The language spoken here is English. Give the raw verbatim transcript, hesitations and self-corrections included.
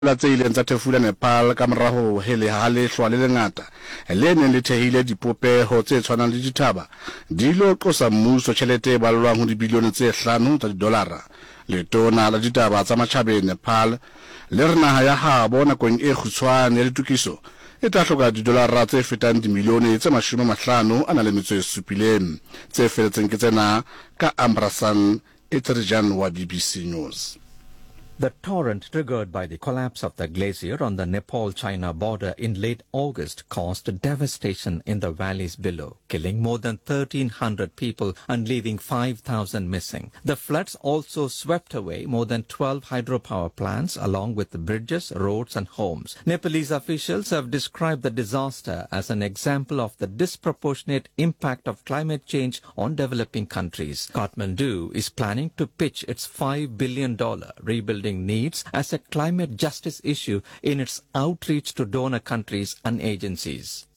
la tse ileng tsa thefula Nepal ka morago hele ha le hlwa le lengata le ne le thehile dipopeho tse tshwanang le dithaba di lo tlosa mmuso tjhelete e ballwang ho dibilione tse hlano tsa didolara. Letona la ditaba tsa matjhabeng Nepal le re naha ya habo nakong e kgutshwane ya ditokiso e tla hloka didolara tse fetang dimilione tse mashome a mahlano a na le metso e supileng tse feletseng ke tsena ka Ambrasan Etrijan wa B B C News. The torrent triggered by the collapse of the glacier on the Nepal-China border in late August caused devastation in the valleys below, killing more than thirteen hundred people and leaving five thousand missing. The floods also swept away more than twelve hydropower plants along with bridges, roads and homes. Nepalese officials have described the disaster as an example of the disproportionate impact of climate change on developing countries. Kathmandu is planning to pitch its five billion dollars rebuilding needs as a climate justice issue in its outreach to donor countries and agencies.